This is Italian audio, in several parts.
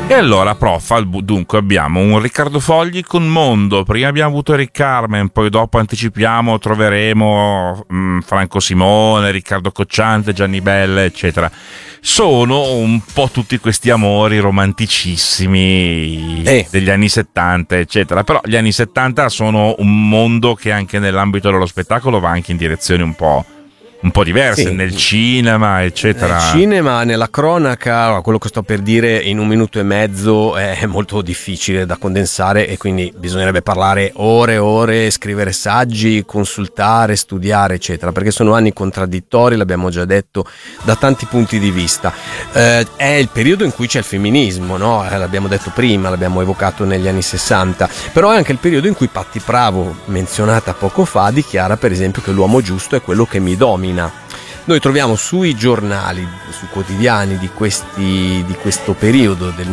E allora, prof, dunque abbiamo un Riccardo Fogli con Mondo, prima abbiamo avuto Eric Carmen, poi dopo anticipiamo, troveremo Franco Simone, Riccardo Cocciante, Gianni Bella, eccetera. Sono un po' tutti questi amori romanticissimi degli anni 70, eccetera. Però gli anni 70 sono un mondo che anche nell'ambito dello spettacolo va anche in direzioni un po' diverse, nel cinema, eccetera. Nel cinema, nella cronaca, quello che sto per dire in un minuto e mezzo è molto difficile da condensare, e quindi bisognerebbe parlare ore e ore, scrivere saggi, consultare, studiare, eccetera, perché sono anni contraddittori, l'abbiamo già detto, da tanti punti di vista. È il periodo in cui c'è il femminismo, no? L'abbiamo detto prima, l'abbiamo evocato negli anni 60, però è anche il periodo in cui Patti Pravo, menzionata poco fa, dichiara per esempio che l'uomo giusto è quello che mi domina. Noi troviamo sui giornali, sui quotidiani di questo periodo del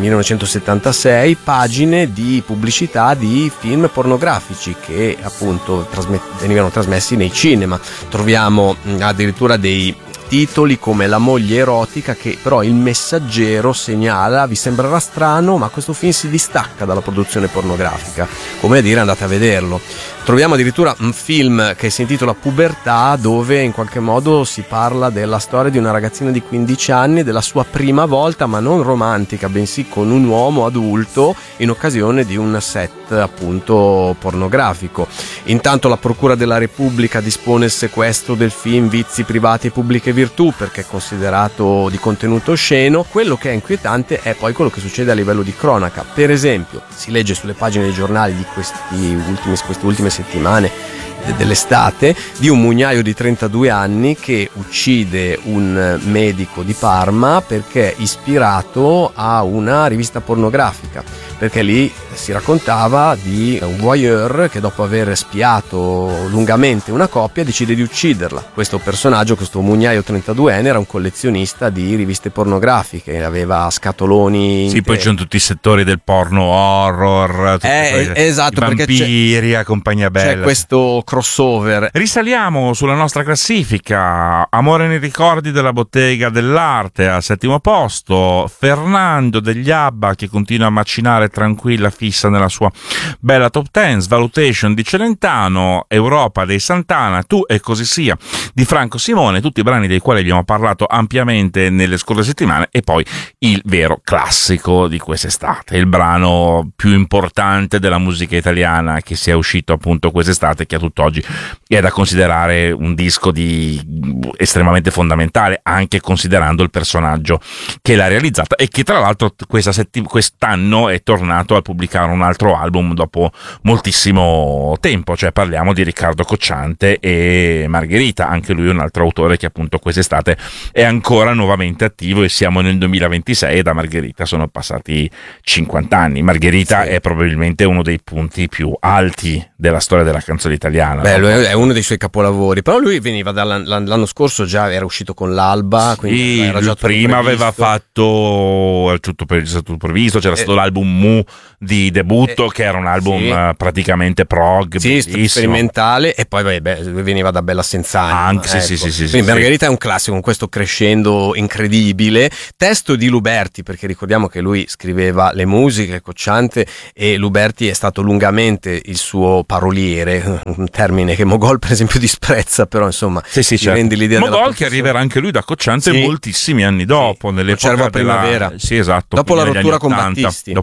1976 pagine di pubblicità di film pornografici che appunto venivano trasmessi nei cinema. Troviamo addirittura dei titoli come La moglie erotica, che però Il Messaggero segnala: vi sembrerà strano, ma questo film si distacca dalla produzione pornografica, come a dire andate a vederlo. Troviamo addirittura un film che si intitola Pubertà, dove in qualche modo si parla della storia di una ragazzina di 15 anni, della sua prima volta, ma non romantica, bensì con un uomo adulto in occasione di un set appunto pornografico. Intanto la Procura della Repubblica dispone il sequestro del film Vizi privati e pubbliche virtù, perché è considerato di contenuto osceno. Quello che è inquietante è poi quello che succede a livello di cronaca. Per esempio, si legge sulle pagine dei giornali di queste ultime settimane dell'estate di un mugnaio di 32 anni che uccide un medico di Parma perché ispirato a una rivista pornografica, perché lì si raccontava di un voyeur che dopo aver spiato lungamente una coppia decide di ucciderla. Questo personaggio, questo mugnaio 32enne, era un collezionista di riviste pornografiche, aveva scatoloni sì, poi ci sono tutti i settori del porno horror, esatto, i vampiri, a compagnia bella, c'è questo crossover. Risaliamo sulla nostra classifica: Amore nei ricordi della Bottega dell'Arte al 7° posto, Fernando degli ABBA che continua a macinare tranquilla fissa nella sua bella top 10, Svalutation di Celentano, Europa dei Santana, Tu e così sia di Franco Simone, tutti i brani dei quali abbiamo parlato ampiamente nelle scorse settimane, e poi il vero classico di quest'estate, il brano più importante della musica italiana che sia uscito appunto quest'estate, che a tutt'oggi è da considerare un disco estremamente fondamentale, anche considerando il personaggio che l'ha realizzata, e che tra l'altro quest'anno è tornato a pubblicare un altro album dopo moltissimo tempo, cioè parliamo di Riccardo Cocciante e Margherita, anche lui un altro autore che appunto quest'estate è ancora nuovamente attivo, e siamo nel 2026 e da Margherita sono passati 50 anni. Margherita è probabilmente uno dei punti più alti della storia della canzone italiana. È uno dei suoi capolavori, però lui veniva l'anno scorso, già era uscito con l'Alba, quindi era già prima aveva fatto tutto previsto, c'era stato l'album Mu di debutto, che era un album praticamente prog, sperimentale, e poi veniva da Bella Senz'anima, anche quindi Margherita è un classico con questo crescendo incredibile, testo di Luberti, perché ricordiamo che lui scriveva le musiche, Cocciante, e Luberti è stato lungamente il suo paroliere, un termine che Mogol per esempio disprezza, però insomma certo. Rende l'idea Mogol che arriverà anche lui da Cocciante moltissimi anni dopo, nell'epoca primavera, esatto, dopo la rottura con Battisti.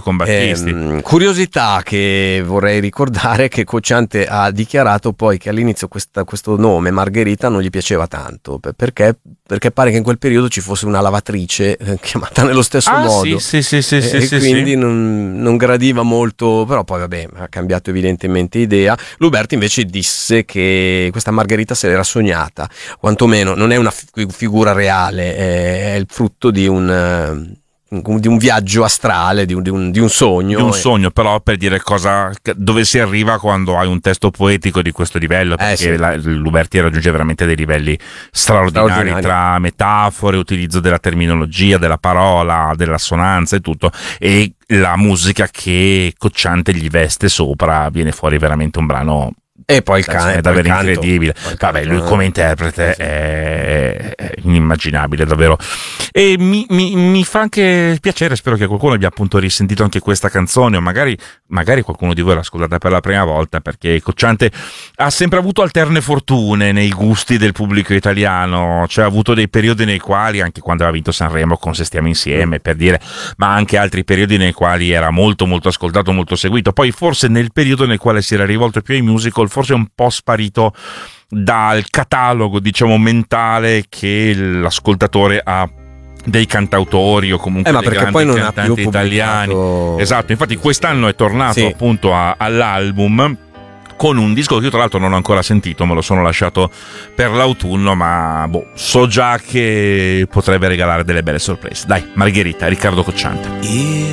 Curiosità che vorrei ricordare, che Cocciante ha dichiarato poi che all'inizio questo nome Margherita non gli piaceva tanto, perché pare che in quel periodo ci fosse una lavatrice chiamata nello stesso modo, quindi non gradiva molto, però poi ha cambiato evidentemente idea. Luberti invece disse che questa Margherita se l'era sognata, quantomeno non è una figura reale, è il frutto di un viaggio astrale, di un sogno. Di un sogno, però per dire dove si arriva quando hai un testo poetico di questo livello, perché Luberti raggiunge veramente dei livelli straordinari tra metafore, utilizzo della terminologia, della parola, dell'assonanza e tutto, e la musica che Cocciante gli veste sopra, viene fuori veramente un brano E poi il è davvero incredibile. Vabbè, lui come interprete è inimmaginabile, davvero. E mi fa anche piacere, spero che qualcuno abbia appunto risentito anche questa canzone, o magari qualcuno di voi l'ha ascoltata per la prima volta, perché Cocciante ha sempre avuto alterne fortune nei gusti del pubblico italiano, cioè ha avuto dei periodi nei quali, anche quando aveva vinto Sanremo con Se stiamo insieme, per dire, ma anche altri periodi nei quali era molto molto ascoltato, molto seguito. Poi forse nel periodo nel quale si era rivolto più ai musical, forse è un po' sparito dal catalogo, diciamo, mentale che l'ascoltatore ha dei cantautori o comunque dei grandi poi non cantanti italiani. Esatto, infatti quest'anno è tornato appunto all'album con un disco che io tra l'altro non ho ancora sentito, me lo sono lasciato per l'autunno, ma so già che potrebbe regalare delle belle sorprese. Dai, Margherita, Riccardo Cocciante.